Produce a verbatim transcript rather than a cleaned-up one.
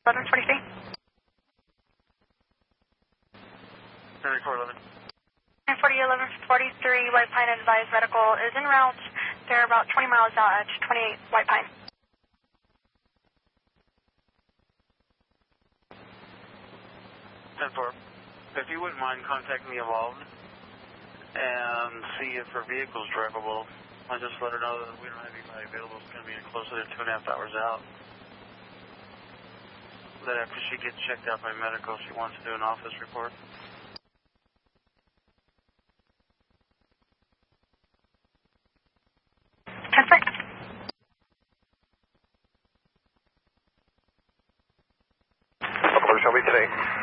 eleven forty-three. Henry four eleven. Henry forty eleven forty-three, White Pine advised medical is en route. They're about twenty miles out at twenty-eight White Pine. ten four. If you wouldn't mind contacting me involved and see if her vehicle's drivable, I'll just let her know that we don't have anybody available. It's going to be closer to two and a half hours out. That after she gets checked out by medical, she wants to do an office report. Perfect. Where shall we today?